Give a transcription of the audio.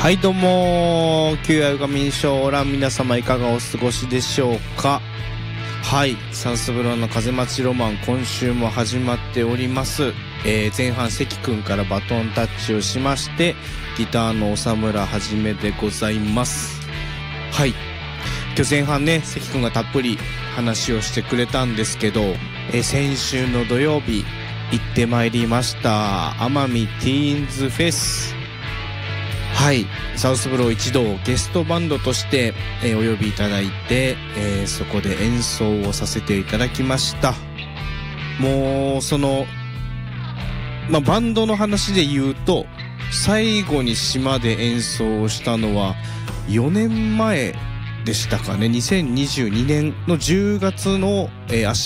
はいどうも、旧愛が民賞欄皆様いかがお過ごしでしょうか。はい、サウスブローの風待ちロマン今週も始まっております。前半関くんからバトンタッチをしましてギターの長村はじめでございます。はい、今日前半ね関くんがたっぷり話をしてくれたんですけど、先週の土曜日行ってまいりました奄美ティーンズフェス。はい、サウスブロー一同ゲストバンドとして、お呼びいただいて、そこで演奏をさせていただきました。もうそのバンドの話で言うと最後に島で演奏をしたのは4年前でしたかね。2022年の10月の、足